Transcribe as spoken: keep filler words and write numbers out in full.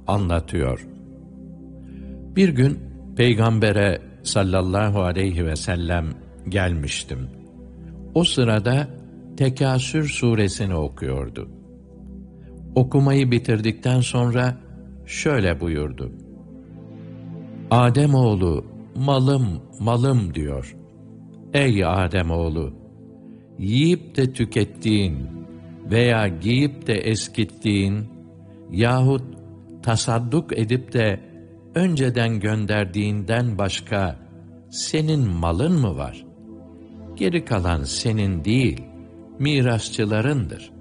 anlatıyor. Bir gün Peygamber'e sallallahu aleyhi ve sellem gelmiştim. O sırada Tekâsür suresini okuyordu. Okumayı bitirdikten sonra şöyle buyurdu: Ademoğlu, malım, malım diyor. Ey Ademoğlu! Yiyip de tükettiğin veya giyip de eskittiğin yahut tasadduk edip de önceden gönderdiğinden başka senin malın mı var? Geri kalan senin değil, mirasçılarındır.